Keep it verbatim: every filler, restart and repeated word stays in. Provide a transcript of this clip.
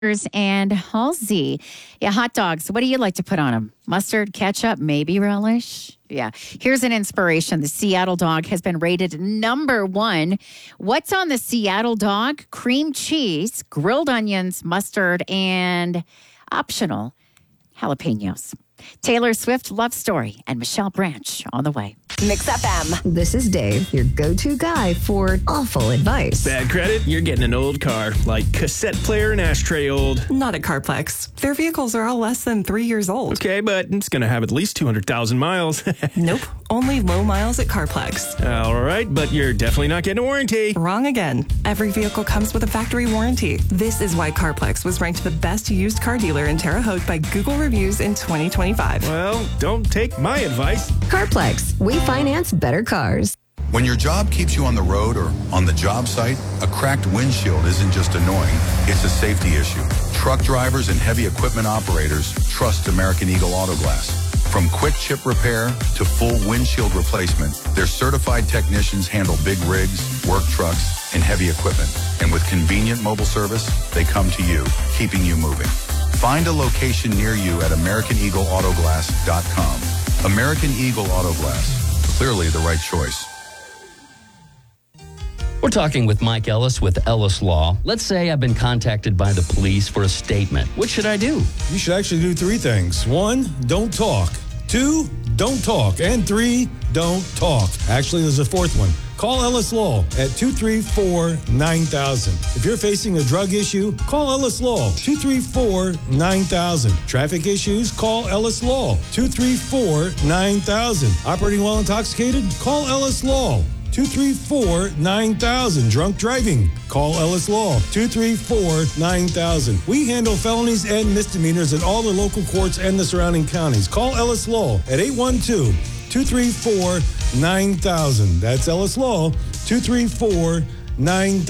and Halsey. Yeah, hot dogs. What do you like to put on them? Mustard, ketchup, maybe relish? Yeah. Here's an inspiration. The Seattle dog has been rated number one. What's on the Seattle dog? Cream cheese, grilled onions, mustard, and optional jalapenos. Taylor Swift Love Story and Michelle Branch on the way. Mix F M. This is Dave, your go-to guy for awful advice. Bad credit? You're getting an old car, like cassette player and ashtray old. Not at CarPlex. Their vehicles are all less than three years old. Okay, but it's going to have at least two hundred thousand miles. Nope. Only low miles at CarPlex. All right, but you're definitely not getting a warranty. Wrong again. Every vehicle comes with a factory warranty. This is why CarPlex was ranked the best used car dealer in Terre Haute by Google Reviews in twenty twenty-five. Well, don't take my advice. CarPlex. We finance better cars. When your job keeps you on the road or on the job site, a cracked windshield isn't just annoying, it's a safety issue. Truck drivers and heavy equipment operators trust American Eagle Auto Glass. From quick chip repair to full windshield replacement, their certified technicians handle big rigs, work trucks, and heavy equipment. And with convenient mobile service, they come to you, keeping you moving. Find a location near you at American Eagle Auto Glass dot com. American Eagle Auto Glass. Clearly the right choice. We're talking with Mike Ellis with Ellis Law. Let's say I've been contacted by the police for a statement. What should I do? You should actually do three things. One, don't talk. Two, don't talk. And three, don't talk. Actually, there's a fourth one. Call Ellis Law at two three four, nine thousand. If you're facing a drug issue, call Ellis Law, two three four, nine thousand. Traffic issues, call Ellis Law, two three four, nine thousand. Operating while intoxicated, call Ellis Law, two three four, nine thousand. Drunk driving, call Ellis Law, two three four, nine thousand. We handle felonies and misdemeanors in all the local courts and the surrounding counties. Call Ellis Law at eight one two, two three four, nine thousand. That's Ellis Law, two three four, nine thousand.